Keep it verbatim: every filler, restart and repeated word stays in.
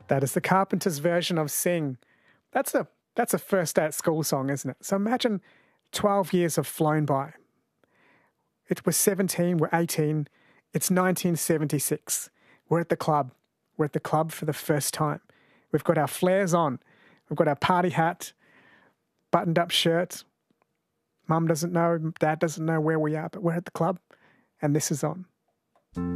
That is the Carpenters' version of Sing. That's a that's a first day at school song, isn't it? So imagine twelve years have flown by. It was seventeen, we're eighteen. It's nineteen seventy-six. We're at the club. We're at the club for the first time. We've got our flares on. We've got our party hat, buttoned up shirt. Mum doesn't know, Dad doesn't know where we are, but we're at the club and this is on.